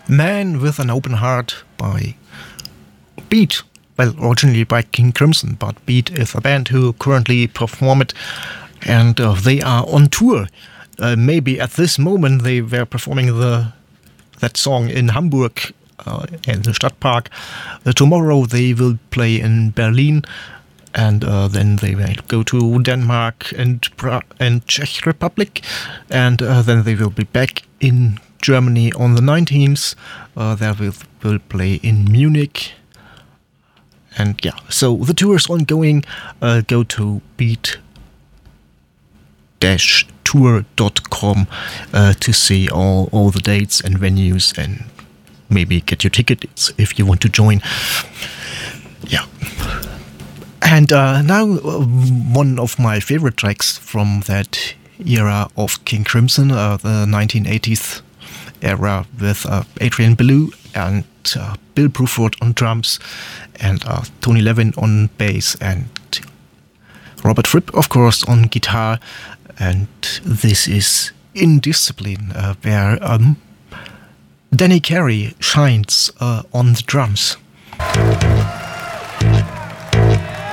Man with an Open Heart by Beat. Well, originally by King Crimson, but Beat is a band who currently perform it, and they are on tour. Maybe at this moment they were performing that song in Hamburg, in the Stadtpark. Tomorrow they will play in Berlin, and then they will go to Denmark and Czech Republic, and then they will be back in Germany on the 19th. They will play in Munich. And yeah, so the tour is ongoing. Go to beat-tour.com to see all the dates and venues, and maybe get your tickets if you want to join. Yeah. And now one of my favorite tracks from that era of King Crimson, the 1980s era, with Adrian Belew and Bill Bruford on drums, and Tony Levin on bass, and Robert Fripp, of course, on guitar. And this is Indiscipline, where Danny Carey shines on the drums.